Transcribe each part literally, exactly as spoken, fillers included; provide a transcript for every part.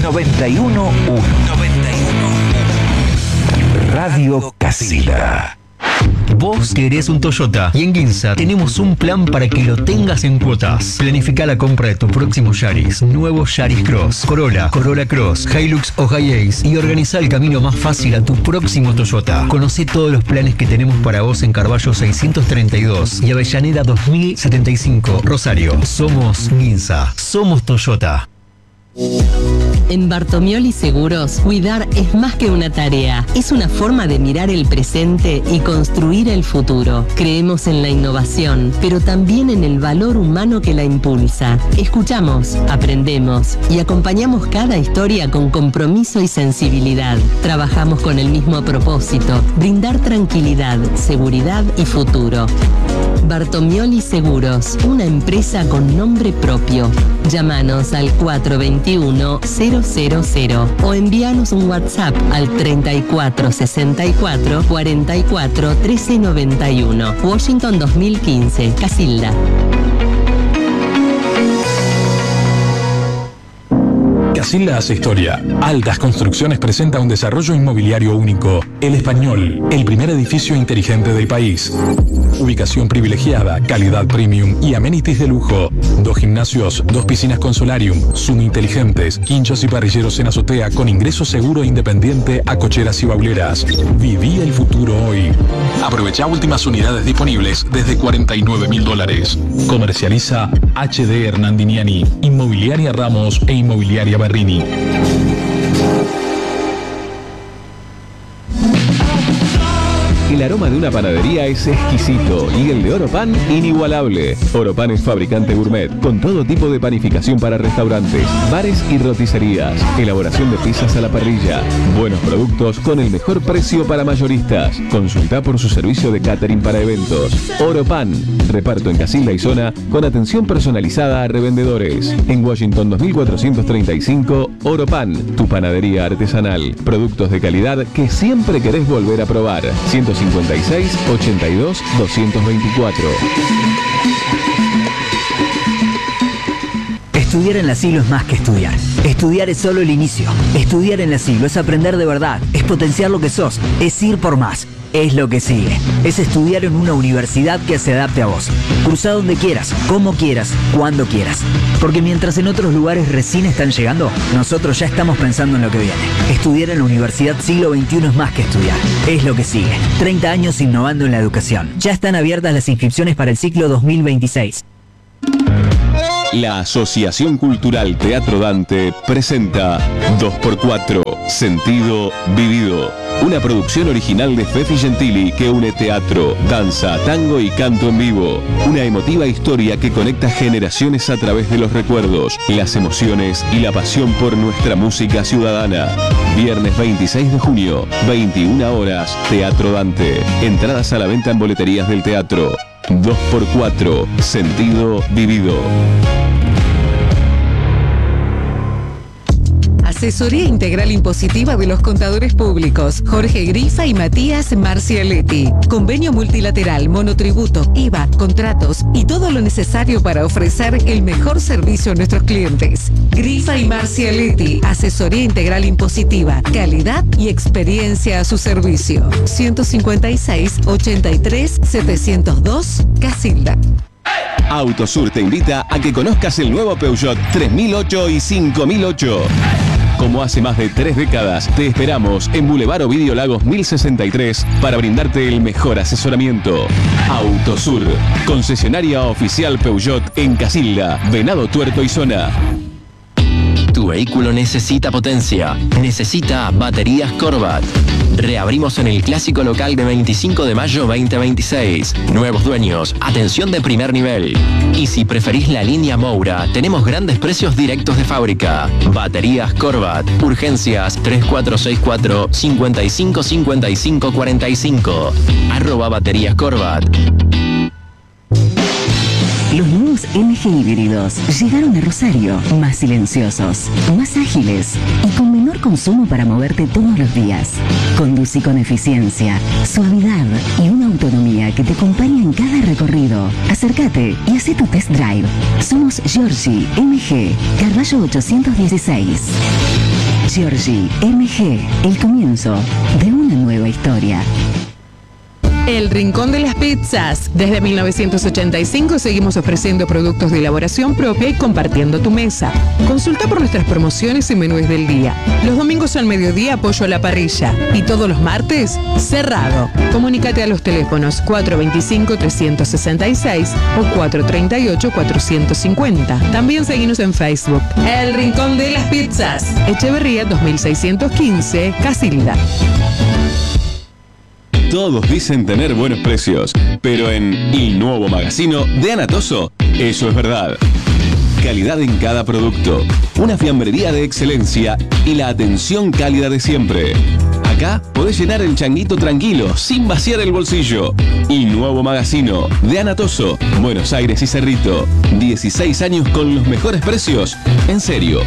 noventa y uno punto uno. noventa y uno punto uno. Radio Casilla. Vos querés un Toyota y en Ginza tenemos un plan para que lo tengas en cuotas. Planifica la compra de tu próximo Yaris, nuevo Yaris Cross, Corolla, Corolla Cross, Hilux o Hi-Ace y organiza el camino más fácil a tu próximo Toyota. Conoce todos los planes que tenemos para vos en Carballo seiscientos treinta y dos y Avellaneda dos mil setenta y cinco, Rosario. Somos Ginza, somos Toyota. En Bartomioli Seguros, cuidar es más que una tarea, es una forma de mirar el presente y construir el futuro. Creemos en la innovación, pero también en el valor humano que la impulsa. Escuchamos, aprendemos y acompañamos cada historia con compromiso y sensibilidad. Trabajamos con el mismo propósito, brindar tranquilidad, seguridad y futuro. Bartomioli Seguros, una empresa con nombre propio. Llámanos al cuatro veintiuno cero cero cero o envíanos un WhatsApp al treinta y cuatro sesenta y cuatro cuarenta y cuatro trece noventa y uno. Washington dos mil quince, Casilda. Casilda hace historia. Altas Construcciones presenta un desarrollo inmobiliario único. El Español, el primer edificio inteligente del país. Ubicación privilegiada, calidad premium y amenities de lujo. Dos gimnasios, dos piscinas con solarium, Zoom inteligentes, quinchos y parrilleros en azotea con ingreso seguro e independiente a cocheras y bauleras. Viví el futuro hoy. Aprovecha últimas unidades disponibles desde cuarenta y nueve mil dólares. Comercializa H D Hernandiniani, Inmobiliaria Ramos e Inmobiliaria Berrini. El aroma de una panadería es exquisito y el de Oropan inigualable. Oropan es fabricante gourmet con todo tipo de panificación para restaurantes, bares y roticerías. Elaboración de pizzas a la parrilla. Buenos productos con el mejor precio para mayoristas. Consulta por su servicio de catering para eventos. Oropan, reparto en Casilda y zona con atención personalizada a revendedores. En Washington dos mil cuatrocientos treinta y cinco, Oropan, tu panadería artesanal. Productos de calidad que siempre querés volver a probar. ciento cincuenta y seis, ochenta y dos, doscientos veinticuatro. Estudiar en la Siglo es más que estudiar. Estudiar es solo el inicio. Estudiar en la Siglo es aprender de verdad, es potenciar lo que sos, es ir por más. Es lo que sigue. Es estudiar en una universidad que se adapte a vos. Cruza donde quieras, como quieras, cuando quieras. Porque mientras en otros lugares recién están llegando, nosotros ya estamos pensando en lo que viene. Estudiar en la Universidad Siglo veintiuno es más que estudiar. Es lo que sigue. treinta años innovando en la educación. Ya están abiertas las inscripciones para el ciclo dos mil veintiséis. La Asociación Cultural Teatro Dante presenta dos por cuatro, Sentido Vivido. Una producción original de Fefi Gentili que une teatro, danza, tango y canto en vivo. Una emotiva historia que conecta generaciones a través de los recuerdos, las emociones y la pasión por nuestra música ciudadana. Viernes veintiséis de junio, veintiuna horas, Teatro Dante. Entradas a la venta en boleterías del teatro. dos por cuatro, Sentido Vivido. Asesoría Integral Impositiva de los Contadores Públicos, Jorge Grifa y Matías Marcialetti. Convenio multilateral, monotributo, I V A, contratos y todo lo necesario para ofrecer el mejor servicio a nuestros clientes. Grifa y Marcialetti, Asesoría Integral Impositiva, calidad y experiencia a su servicio. ciento cincuenta y seis, ochenta y tres, setecientos dos, Casilda. Autosur te invita a que conozcas el nuevo Peugeot tres mil ocho y cinco mil ocho. Como hace más de tres décadas, te esperamos en Boulevard Ovidio Lagos mil sesenta y tres para brindarte el mejor asesoramiento. Autosur, concesionaria oficial Peugeot en Casilda, Venado Tuerto y zona. Tu vehículo necesita potencia, necesita baterías Corvat. Reabrimos en el clásico local de veinticinco de mayo veinte veintiséis. Nuevos dueños, atención de primer nivel. Y si preferís la línea Moura, tenemos grandes precios directos de fábrica. Baterías Corvat. Urgencias tres cuatro seis cuatro, cinco cinco cinco cinco cuatro cinco. Arroba baterías Corvat. Los nuevos M G híbridos llegaron a Rosario, más silenciosos, más ágiles y con menor consumo para moverte todos los días. Conducí con eficiencia, suavidad y una autonomía que te acompaña en cada recorrido. Acércate y haz tu test drive. Somos Giorgi M G, Carballo ochocientos dieciséis. Giorgi, M G, el comienzo de una nueva historia. El Rincón de las Pizzas. Desde mil novecientos ochenta y cinco seguimos ofreciendo productos de elaboración propia y compartiendo tu mesa. Consulta por nuestras promociones y menús del día. Los domingos al mediodía pollo a la parrilla y todos los martes cerrado. Comunícate a los teléfonos cuatro dos cinco, tres seis seis o cuatro tres ocho, cuatro cinco cero. También seguimos en Facebook. El Rincón de las Pizzas. Echeverría dos mil seiscientos quince, Casilda. Todos dicen tener buenos precios, pero en El Nuevo Magazino de Anatoso, eso es verdad. Calidad en cada producto, una fiambrería de excelencia y la atención cálida de siempre. Acá podés llenar el changuito tranquilo, sin vaciar el bolsillo. El Nuevo Magazino de Anatoso, Buenos Aires y Cerrito. dieciséis años con los mejores precios. En serio.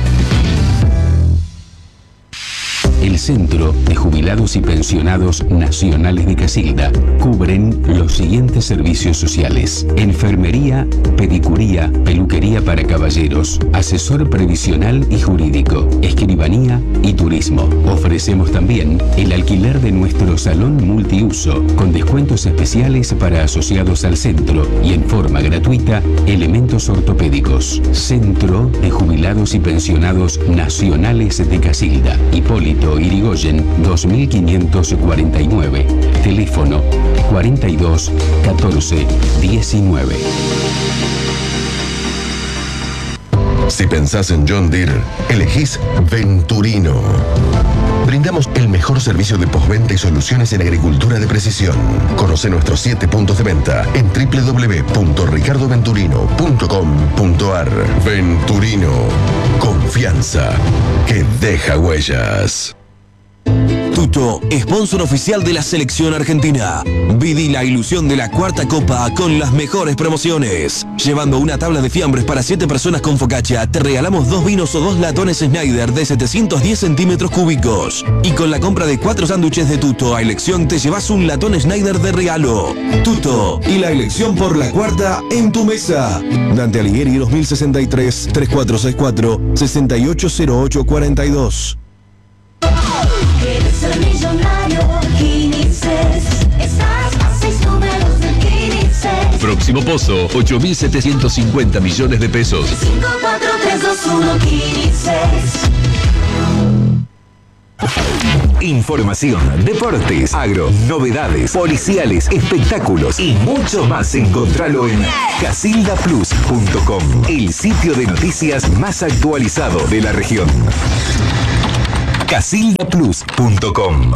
El Centro de Jubilados y Pensionados Nacionales de Casilda cubren los siguientes servicios sociales: enfermería, pedicuría, peluquería para caballeros, asesor previsional y jurídico, escribanía y turismo. Ofrecemos también el alquiler de nuestro salón multiuso con descuentos especiales para asociados al centro y en forma gratuita elementos ortopédicos. Centro de Jubilados y Pensionados Nacionales de Casilda, Hipólito Irigoyen dos mil quinientos cuarenta y nueve. Teléfono cuarenta y dos, catorce, diecinueve. Si pensás en John Deere, elegís Venturino. Brindamos el mejor servicio de postventa y soluciones en agricultura de precisión. Conoce nuestros siete puntos de venta en doble u doble u doble u punto ricardo venturino punto com punto a r. Venturino. Confianza que deja huellas. Tuto, sponsor oficial de la selección argentina. Viví la ilusión de la cuarta copa con las mejores promociones. Llevando una tabla de fiambres para siete personas con focaccia, te regalamos dos vinos o dos latones Schneider de setecientos diez centímetros cúbicos. Y con la compra de cuatro sándwiches de Tuto a elección te llevas un latón Schneider de regalo. Tuto y la elección por la cuarta en tu mesa. Dante Alighieri dos mil sesenta y tres, tres cuatro seis cuatro, seis ocho cero ocho cuatro dos. ¿Quieres ser millonario? Quinices. Estás a seis números de Quinices. Próximo pozo, ocho mil setecientos cincuenta millones de pesos. cinco, cuatro, tres, dos, uno, Quinices. Información, deportes, agro, novedades, policiales, espectáculos y mucho más. Encontralo en casilda plus punto com, el sitio de noticias más actualizado de la región. casilda plus punto com.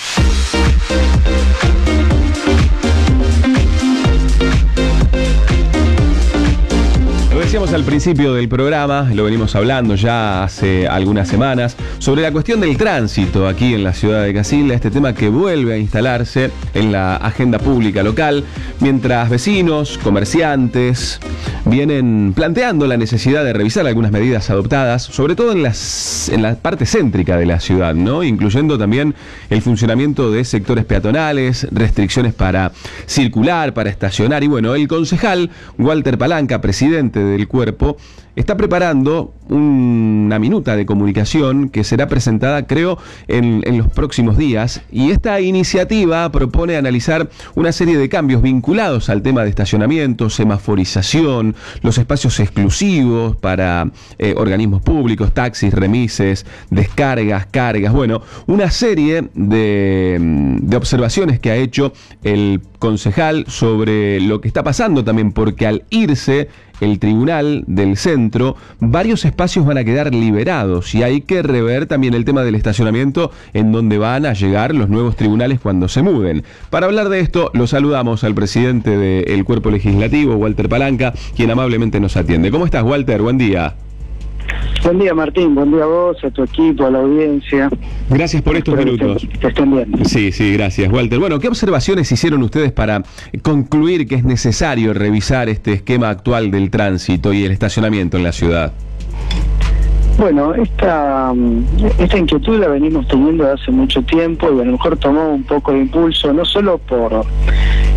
Lo decíamos al principio del programa, lo venimos hablando ya hace algunas semanas, sobre la cuestión del tránsito aquí en la ciudad de Casilda, este tema que vuelve a instalarse en la agenda pública local, mientras vecinos, comerciantes, vienen planteando la necesidad de revisar algunas medidas adoptadas, sobre todo en, las, en la parte céntrica de la ciudad, ¿no? Incluyendo también el funcionamiento de sectores peatonales, restricciones para circular, para estacionar. Y bueno, el concejal Walter Palanca, presidente del Cuerpo, está preparando una minuta de comunicación que será presentada, creo, en, en los próximos días, y esta iniciativa propone analizar una serie de cambios vinculados al tema de estacionamiento, semaforización, los espacios exclusivos para eh, organismos públicos, taxis, remises, descargas, cargas, bueno, una serie de, de observaciones que ha hecho el concejal sobre lo que está pasando también, porque al irse el tribunal del centro, varios espacios van a quedar liberados y hay que rever también el tema del estacionamiento en donde van a llegar los nuevos tribunales cuando se muden. Para hablar de esto, lo saludamos al presidente del Cuerpo Legislativo, Walter Palanca, quien amablemente nos atiende. ¿Cómo estás, Walter? Buen día. Buen día, Martín, buen día a vos, a tu equipo, a la audiencia. Gracias por estos Espero minutos. Que, que estén bien. Sí, sí, gracias, Walter. Bueno, ¿qué observaciones hicieron ustedes para concluir que es necesario revisar este esquema actual del tránsito y el estacionamiento en la ciudad? Bueno, esta, esta inquietud la venimos teniendo desde hace mucho tiempo y a lo mejor tomó un poco de impulso, no solo por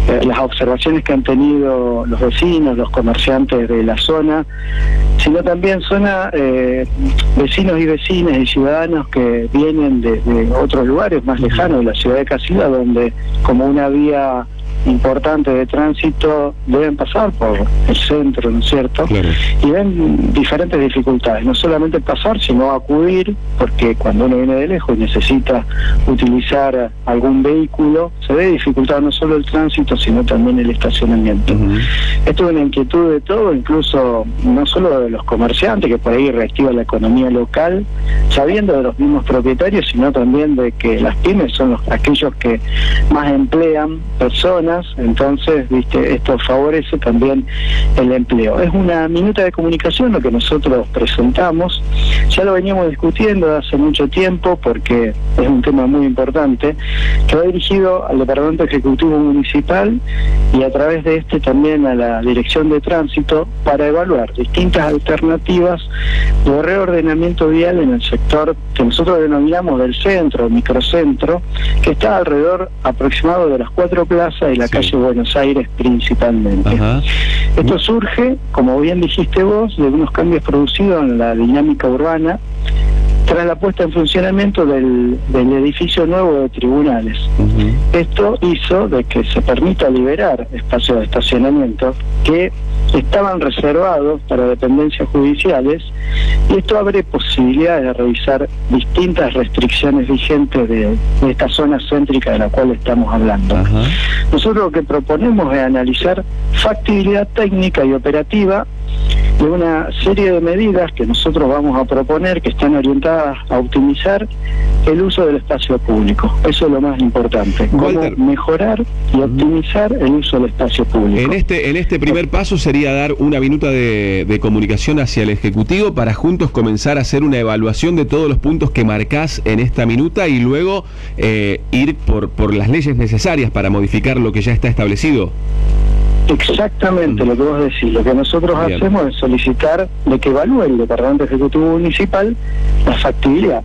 eh, las observaciones que han tenido los vecinos, los comerciantes de la zona, sino también zona eh, vecinos y vecinas y ciudadanos que vienen de, de otros lugares más lejanos de la ciudad de Casilda, donde como una vía importante de tránsito deben pasar por el centro, ¿no es cierto? Claro. Y ven diferentes dificultades, no solamente pasar, sino acudir, porque cuando uno viene de lejos y necesita utilizar algún vehículo, se ve dificultado no solo el tránsito, sino también el estacionamiento. Uh-huh. Esto es una inquietud de todo, incluso no solo de los comerciantes, que por ahí reactiva la economía local, sabiendo de los mismos propietarios, sino también de que las pymes son los, aquellos que más emplean personas. Entonces, viste, esto favorece también el empleo. Es una minuta de comunicación lo que nosotros presentamos, ya lo veníamos discutiendo hace mucho tiempo porque es un tema muy importante, que va dirigido al Departamento Ejecutivo Municipal y a través de este también a la Dirección de Tránsito para evaluar distintas alternativas de reordenamiento vial en el sector que nosotros denominamos del centro, microcentro, que está alrededor aproximado de las cuatro plazas y la sí. calle Buenos Aires principalmente. Ajá. Esto surge, como bien dijiste vos, de unos cambios producidos en la dinámica urbana tras la puesta en funcionamiento del, del edificio nuevo de tribunales. Uh-huh. Esto hizo de que se permita liberar espacios de estacionamiento que estaban reservados para dependencias judiciales, y esto abre posibilidades de revisar distintas restricciones vigentes de, de esta zona céntrica de la cual estamos hablando. Uh-huh. Nosotros lo que proponemos es analizar factibilidad técnica y operativa de una serie de medidas que nosotros vamos a proponer, que están orientadas a optimizar el uso del espacio público. Eso es lo más importante, cómo Walter, mejorar y optimizar el uso del espacio público. En este, en este primer paso sería dar una minuta de, de comunicación hacia el Ejecutivo para juntos comenzar a hacer una evaluación de todos los puntos que marcás en esta minuta y luego eh, ir por, por las leyes necesarias para modificar lo que ya está establecido. Exactamente, mm. lo que vos decís. Lo que nosotros Bien. hacemos es solicitar de que evalúe el Departamento Ejecutivo Municipal la factibilidad,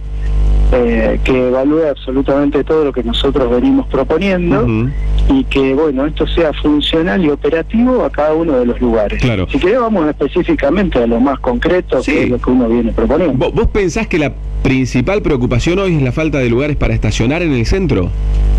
eh, que evalúe absolutamente todo lo que nosotros venimos proponiendo uh-huh. y que, bueno, esto sea funcional y operativo a cada uno de los lugares. Claro. Si querés vamos específicamente a lo más concreto, sí. que es lo que uno viene proponiendo. ¿Vos, ¿Vos pensás que la principal preocupación hoy es la falta de lugares para estacionar en el centro?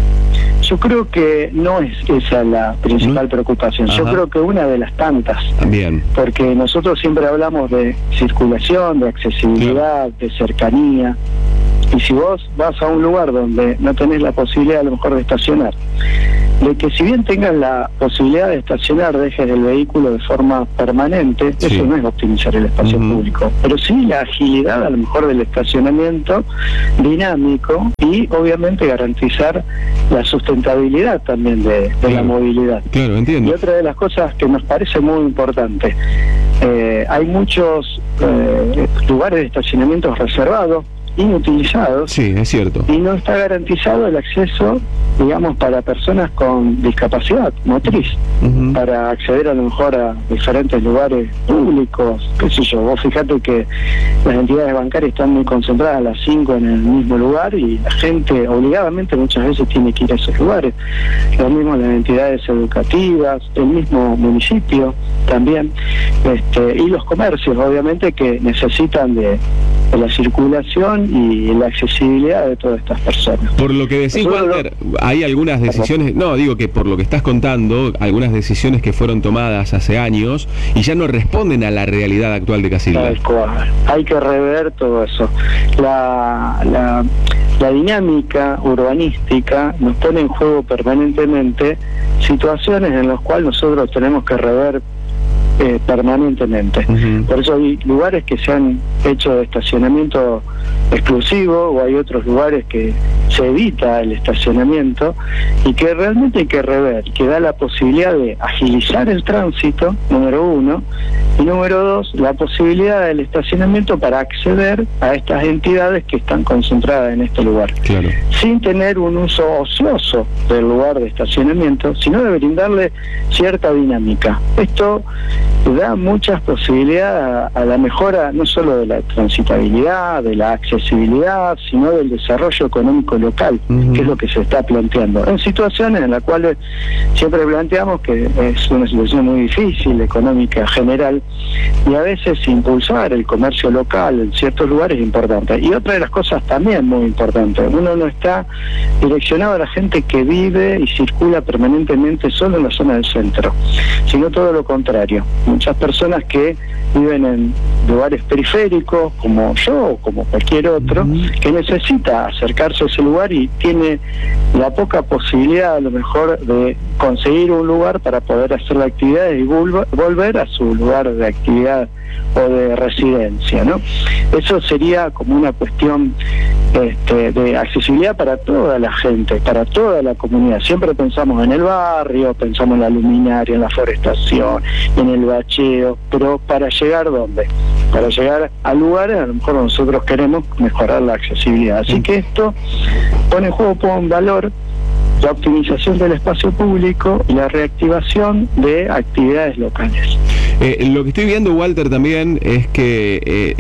Yo creo que no es esa la principal ¿Mm? preocupación. Ajá. Yo creo que una de las tantas. Bien. Porque nosotros siempre hablamos de circulación, de accesibilidad, claro. de cercanía. Y si vos vas a un lugar donde no tenés la posibilidad a lo mejor de estacionar, de que si bien tengas la posibilidad de estacionar, dejes el vehículo de forma permanente, sí. eso no es optimizar el espacio uh-huh. público, pero sí la agilidad a lo mejor del estacionamiento dinámico y obviamente garantizar la sustentabilidad también de, de claro. la movilidad. Claro, entiendo. Y otra de las cosas que nos parece muy importante, eh, hay muchos eh, lugares de estacionamiento reservados, inutilizados. Sí, es cierto. Y no está garantizado el acceso, digamos, para personas con discapacidad motriz, uh-huh. para acceder a lo mejor a diferentes lugares públicos, qué sé yo. Vos fijate que las entidades bancarias están muy concentradas a las cinco en el mismo lugar y la gente obligadamente muchas veces tiene que ir a esos lugares. Lo mismo las entidades educativas, el mismo municipio también, este, y los comercios, obviamente, que necesitan de de la circulación y la accesibilidad de todas estas personas. Por lo que decís, Walter, hay algunas decisiones, no, digo que por lo que estás contando, algunas decisiones que fueron tomadas hace años y ya no responden a la realidad actual de Casilda. Tal cual. Hay que rever todo eso. La, la, la dinámica urbanística nos pone en juego permanentemente situaciones en las cuales nosotros tenemos que rever Eh, permanentemente. Uh-huh. Por eso hay lugares que se han hecho de estacionamiento exclusivo o hay otros lugares que se evita el estacionamiento y que realmente hay que rever, que da la posibilidad de agilizar el tránsito, número uno, y número dos, la posibilidad del estacionamiento para acceder a estas entidades que están concentradas en este lugar. Claro. Sin tener un uso ocioso del lugar de estacionamiento, sino de brindarle cierta dinámica. Esto da muchas posibilidades a, a la mejora no solo de la transitabilidad, de la accesibilidad, sino del desarrollo económico local, uh-huh. que es lo que se está planteando. En situaciones en las cuales siempre planteamos que es una situación muy difícil, económica general, y a veces impulsar el comercio local en ciertos lugares es importante. Y otra de las cosas también muy importante, uno no está direccionado a la gente que vive y circula permanentemente solo en la zona del centro, sino todo lo contrario. Muchas personas que viven en lugares periféricos, como yo o como cualquier otro, que necesita acercarse a ese lugar y tiene la poca posibilidad a lo mejor de conseguir un lugar para poder hacer la actividad y volver, volver a su lugar de actividad o de residencia, ¿no? Eso sería como una cuestión este, de accesibilidad para toda la gente, para toda la comunidad. Siempre pensamos en el barrio, pensamos en la luminaria, en la forestación, en el bacheo, pero para llegar ¿dónde? Para llegar a lugares a lo mejor nosotros queremos mejorar la accesibilidad. Así que esto pone en juego, pone en valor la optimización del espacio público y la reactivación de actividades locales. Eh, lo que estoy viendo, Walter, también es que eh,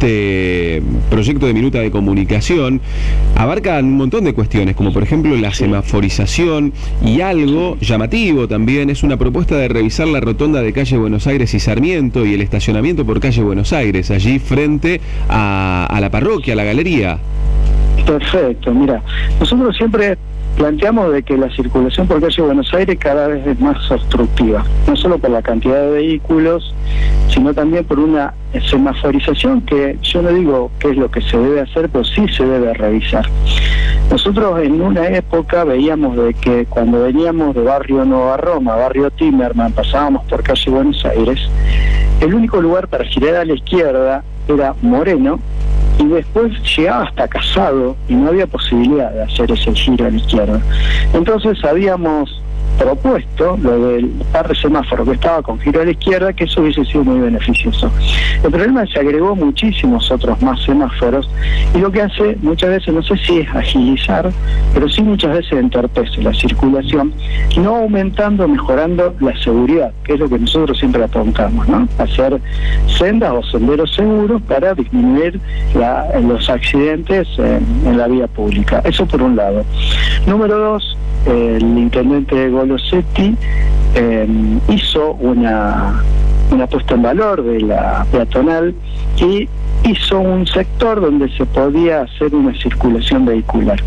este proyecto de Minuta de Comunicación abarca un montón de cuestiones, como por ejemplo la semaforización, y algo llamativo también es una propuesta de revisar la rotonda de calle Buenos Aires y Sarmiento y el estacionamiento por calle Buenos Aires, allí frente a, a la parroquia, a la galería. Perfecto, mira, nosotros siempre planteamos de que la circulación por calle Buenos Aires cada vez es más obstructiva, no solo por la cantidad de vehículos, sino también por una semaforización que yo no digo qué es lo que se debe hacer, pero sí se debe revisar. Nosotros en una época veíamos de que cuando veníamos de barrio Nueva Roma, barrio Timerman, pasábamos por calle Buenos Aires, el único lugar para girar a la izquierda era Moreno, y después llegaba hasta Casado y no había posibilidad de hacer ese giro a la izquierda. Entonces habíamos propuesto lo del par de semáforo que estaba con giro a la izquierda, que eso hubiese sido muy beneficioso. El problema es que se agregó muchísimos otros más semáforos y lo que hace muchas veces, no sé si es agilizar, pero sí muchas veces entorpece la circulación, no aumentando, mejorando la seguridad, que es lo que nosotros siempre apuntamos, ¿no? Hacer sendas o senderos seguros para disminuir la, los accidentes en, en la vía pública. Eso por un lado. Número dos, el intendente Golosetti eh, hizo una, una puesta en valor de la peatonal y hizo un sector donde se podía hacer una circulación vehicular.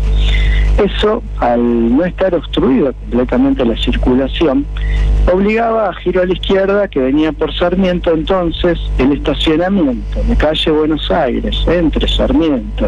Eso, al no estar obstruida completamente la circulación, obligaba a giro a la izquierda que venía por Sarmiento. Entonces el estacionamiento de calle Buenos Aires entre Sarmiento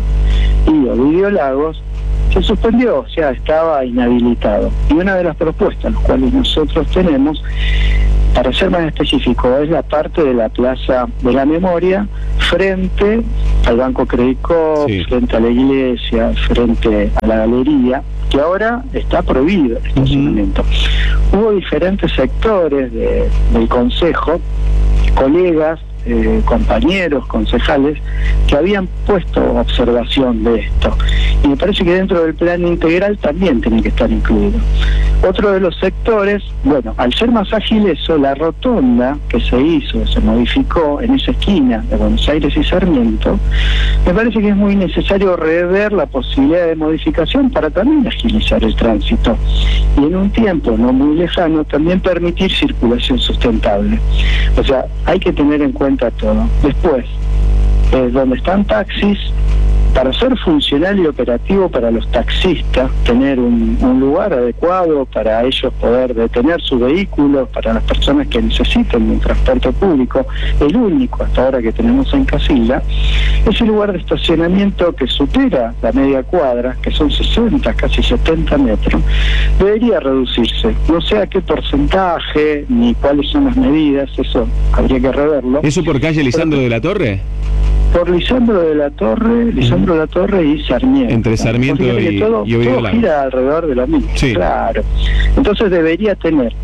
y Ovidio Lagos se suspendió, o sea, estaba inhabilitado. Y una de las propuestas, las cuales nosotros tenemos, para ser más específico, es la parte de la Plaza de la Memoria, frente al Banco Credit Corp, sí. frente a la iglesia, frente a la galería, que ahora está prohibido el estacionamiento. Uh-huh. Hubo diferentes sectores de, del Consejo, colegas, Eh, compañeros, concejales, que habían puesto observación de esto. Y me parece que dentro del plan integral también tiene que estar incluido. Otro de los sectores, bueno, al ser más ágil eso, la rotonda que se hizo, se modificó en esa esquina de Buenos Aires y Sarmiento, me parece que es muy necesario rever la posibilidad de modificación para también agilizar el tránsito. Y en un tiempo no muy lejano también permitir circulación sustentable. O sea, hay que tener en cuenta todo. Después, eh, donde están taxis, para ser funcional y operativo para los taxistas, tener un, un lugar adecuado para ellos poder detener su vehículo, para las personas que necesiten un transporte público, el único hasta ahora que tenemos en Casilda, ese lugar de estacionamiento que supera la media cuadra, que son sesenta, casi setenta metros, debería reducirse. No sé a qué porcentaje ni cuáles son las medidas, eso habría que reverlo. ¿Eso por calle Lisandro de la Torre? Por Lisandro de la Torre, Lisandro de la Torre y Sarmiento. Entre Sarmiento y, todo, y Ovidio todo gira alrededor de lo mismo. Sí. Claro. Entonces debería tener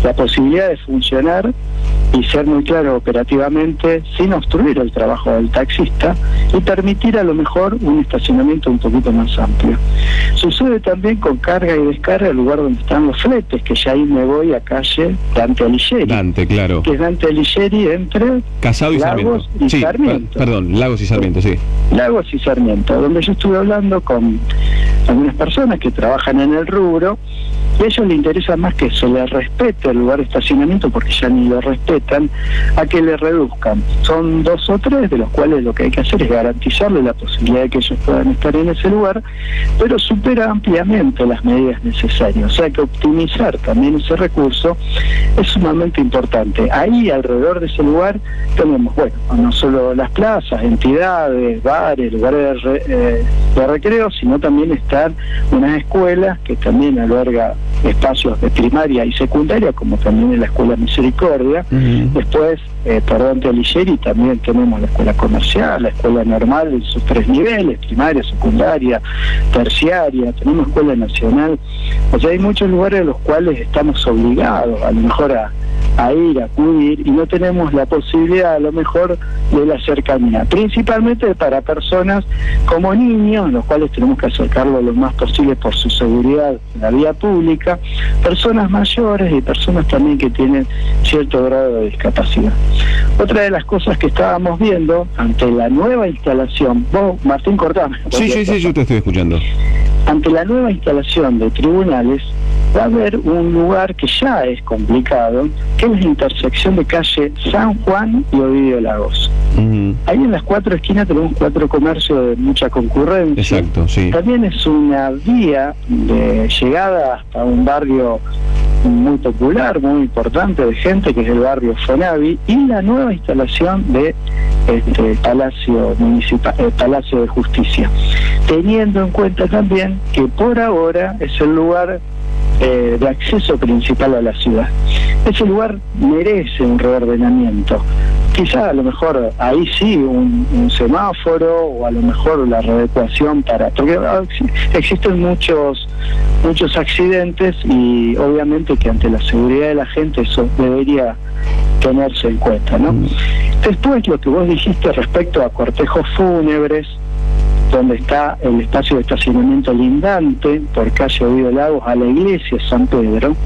la posibilidad de funcionar y ser muy claro operativamente sin obstruir el trabajo del taxista y permitir a lo mejor un estacionamiento un poquito más amplio. Sucede también con carga y descarga el lugar donde están los fletes, que ya ahí me voy a calle Dante Alighieri. Dante, claro. Que es Dante Alighieri entre Casado y Lagos Sarmiento. y Sí, Sarmiento. per- perdón, Lagos y Sarmiento, sí. Lagos y Sarmiento, donde yo estuve hablando con algunas personas que trabajan en el rubro, y a ellos les interesa más que se les respete el lugar de estacionamiento, porque ya ni lo respetan, a que le reduzcan. Son dos o tres, de los cuales lo que hay que hacer es garantizarle la posibilidad de que ellos puedan estar en ese lugar, pero supera ampliamente las medidas necesarias. O sea que optimizar también ese recurso es sumamente importante. Ahí, alrededor de ese lugar, tenemos, bueno, no solo las plazas, entidades, bares, lugares de, re, eh, de recreo, sino también están unas escuelas que también alberga espacios de primaria y secundaria, como también en la Escuela Misericordia. Uh-huh. Después, eh, por Dante Alighieri, también tenemos la escuela comercial, la escuela normal en sus tres niveles, primaria, secundaria, terciaria, tenemos escuela nacional. O sea, hay muchos lugares en los cuales estamos obligados a lo mejor a, a ir, a acudir, y no tenemos la posibilidad a lo mejor de la cercanía, principalmente para personas como niños, los cuales tenemos que acercarlo lo más posible por su seguridad en la vía pública, personas mayores y personas también que tienen cierto grado de discapacidad. Otra de las cosas que estábamos viendo ante la nueva instalación, vos, Martín, cortame. Sí, sí, sí, yo te estoy escuchando. Ante la nueva instalación de tribunales, va a haber un lugar que ya es complicado, que es la intersección de calle San Juan y Ovidio Lagos. Uh-huh. Ahí en las cuatro esquinas tenemos cuatro comercios de mucha concurrencia. Exacto, sí. También es una vía de llegada hasta un barrio muy popular, muy importante de gente, que es el barrio Fonavi, y la nueva instalación de este Palacio Municipal, eh, Palacio de Justicia, teniendo en cuenta también que por ahora es el lugar eh, de acceso principal a la ciudad. Ese lugar merece un reordenamiento. Quizá a lo mejor ahí sí un, un semáforo, o a lo mejor la readecuación para, porque existen muchos muchos accidentes, y obviamente que ante la seguridad de la gente eso debería tenerse en cuenta, ¿no? Después, lo que vos dijiste respecto a cortejos fúnebres, donde está el espacio de estacionamiento lindante por calle Ovidio Lagos a la iglesia San Pedro,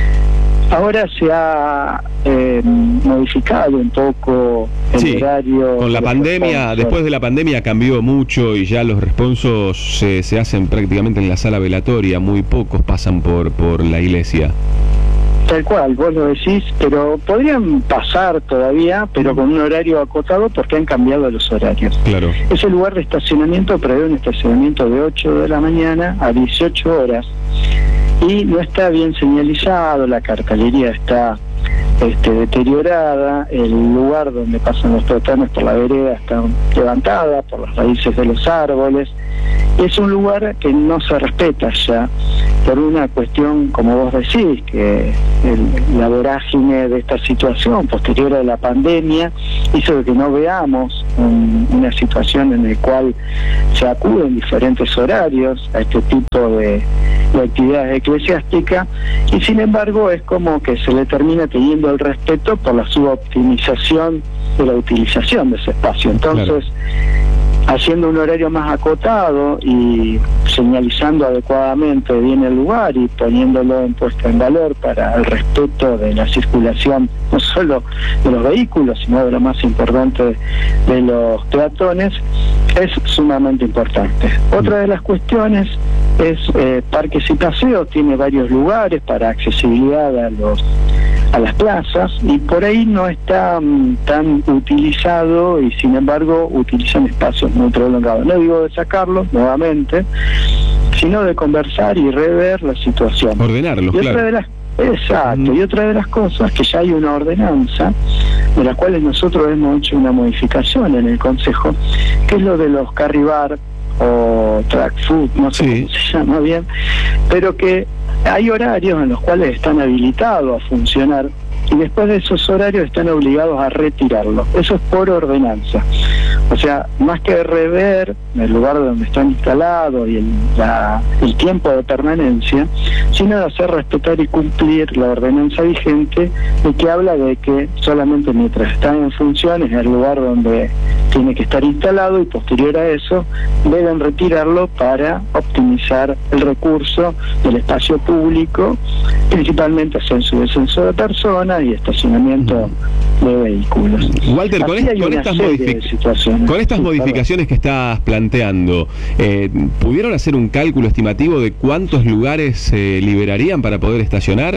ahora se ha eh, modificado un poco el sí, horario. Con la pandemia, responsos. Después de la pandemia cambió mucho, y ya los responsos se, se hacen prácticamente en la sala velatoria, muy pocos pasan por, por la iglesia. Tal cual, vos lo decís, pero podrían pasar todavía, pero con un horario acotado, porque han cambiado los horarios. Claro. Ese lugar de estacionamiento prevé un estacionamiento de ocho de la mañana a dieciocho horas, y no está bien señalizado, la cartelería está este, deteriorada, el lugar donde pasan los peatones por la vereda está levantada por las raíces de los árboles. Es un lugar que no se respeta ya, por una cuestión, como vos decís, que el, la vorágine de esta situación posterior a la pandemia hizo que no veamos un, una situación en la cual se acuden diferentes horarios a este tipo de, de actividades eclesiásticas, y sin embargo es como que se le termina teniendo el respeto por la suboptimización de la utilización de ese espacio. Entonces, claro, haciendo un horario más acotado y señalizando adecuadamente bien el lugar y poniéndolo en puesta en valor para el respeto de la circulación, no solo de los vehículos, sino de lo más importante, de los peatones, es sumamente importante. Otra de las cuestiones es eh, parques y paseos, tiene varios lugares para accesibilidad a los a las plazas, y por ahí no está um, tan utilizado, y sin embargo utilizan espacios muy prolongados. No digo de sacarlos nuevamente, sino de conversar y rever la situación. Ordenarlos, y otra claro. de las, exacto, mm. y otra de las cosas, que ya hay una ordenanza, de las cuales nosotros hemos hecho una modificación en el Consejo, que es lo de los carribar o track food, no sé sí. cómo se llama bien, pero que hay horarios en los cuales están habilitados a funcionar, y después de esos horarios están obligados a retirarlos. Eso es por ordenanza. O sea, más que rever el lugar donde están instalados y el, la, el tiempo de permanencia, sino de hacer respetar y cumplir la ordenanza vigente, de que habla de que solamente mientras están en funciones en el lugar donde tiene que estar instalado, y posterior a eso deben retirarlo para optimizar el recurso del espacio público, principalmente ascenso y descenso de personas y estacionamiento de vehículos. Walter, con, est con, estas, modific con estas sí, modificaciones que estás planteando, eh, ¿pudieron hacer un cálculo estimativo de cuántos lugares se eh, liberarían para poder estacionar?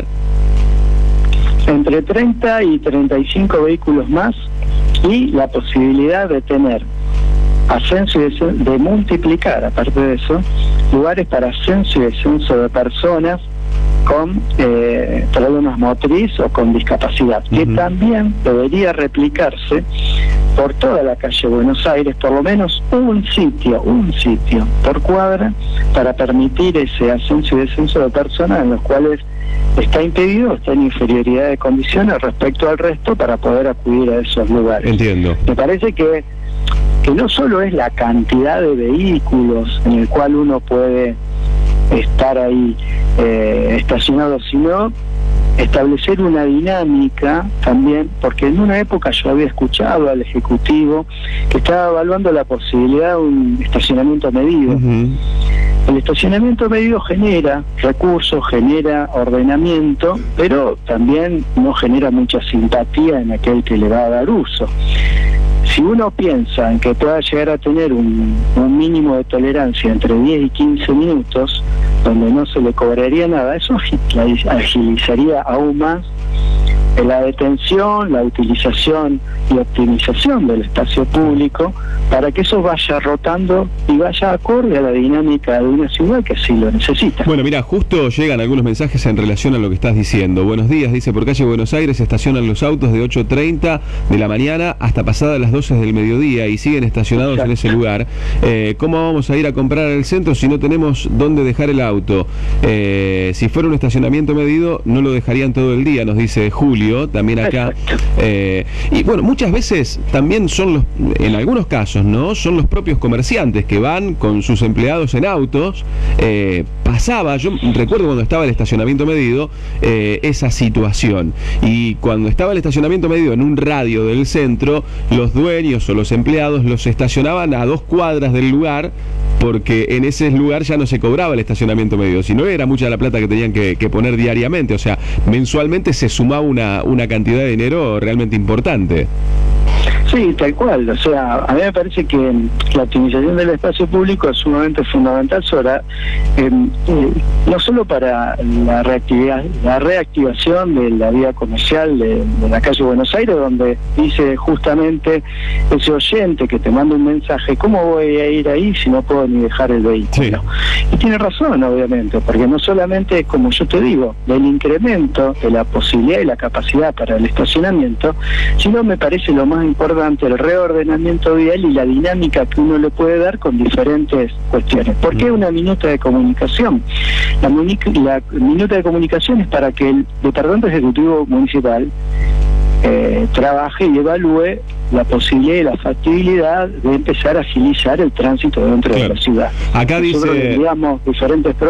Entre treinta y treinta y cinco vehículos más, y la posibilidad de tener ascenso y descenso, de multiplicar, aparte de eso, lugares para ascenso y descenso de personas con eh, problemas motriz o con discapacidad, uh-huh. que también debería replicarse por toda la calle Buenos Aires, por lo menos un sitio, un sitio por cuadra, para permitir ese ascenso y descenso de personas en los cuales está impedido, está en inferioridad de condiciones respecto al resto para poder acudir a esos lugares. Entiendo. Me parece que, que no solo es la cantidad de vehículos en el cual uno puede estar ahí eh, estacionado, sino establecer una dinámica también, porque en una época yo había escuchado al Ejecutivo que estaba evaluando la posibilidad de un estacionamiento medido. Uh-huh. El estacionamiento medido genera recursos, genera ordenamiento, pero también no genera mucha simpatía en aquel que le va a dar uso. Si uno piensa en que pueda llegar a tener un, un mínimo de tolerancia entre diez y quince minutos, donde no se le cobraría nada, eso agilizaría aún más la detención, la utilización y optimización del espacio público, para que eso vaya rotando y vaya acorde a la dinámica de una ciudad que así lo necesita. Bueno, mira, justo llegan algunos mensajes en relación a lo que estás diciendo. Buenos días, dice, por calle Buenos Aires estacionan los autos de ocho treinta de la mañana hasta pasadas las doce del mediodía y siguen estacionados Exacto. en ese lugar. Eh, ¿Cómo vamos a ir a comprar al centro si no tenemos dónde dejar el auto? Eh, si fuera un estacionamiento medido, no lo dejarían todo el día, nos dice Julio. También acá eh, y bueno, muchas veces también son los, en algunos casos, ¿no? Son los propios comerciantes que van con sus empleados en autos. Eh, pasaba, yo recuerdo cuando estaba el estacionamiento medido, eh, esa situación, y cuando estaba el estacionamiento medido en un radio del centro, los dueños o los empleados los estacionaban a dos cuadras del lugar, porque en ese lugar ya no se cobraba el estacionamiento medido, sino era mucha la plata que tenían que, que poner diariamente, o sea, mensualmente se sumaba una, una cantidad de dinero realmente importante. Sí, tal cual. O sea, a mí me parece que la optimización del espacio público es sumamente fundamental, sobre, eh, eh, no solo para la, reactividad, la reactivación de la vida comercial de, de la calle Buenos Aires, donde dice justamente ese oyente que te manda un mensaje, ¿cómo voy a ir ahí si no puedo ni dejar el vehículo? Sí. Y tiene razón, obviamente, porque no solamente, como yo te digo, del incremento de la posibilidad y la capacidad para el estacionamiento, sino me parece lo más importante el reordenamiento vial y la dinámica que uno le puede dar con diferentes cuestiones. ¿Por qué una minuta de comunicación? La, la minuta de comunicación es para que el Departamento Ejecutivo Municipal eh, trabaje y evalúe la posibilidad y la factibilidad de empezar a agilizar el tránsito dentro claro. de la ciudad. Acá Nosotros dice... digamos diferentes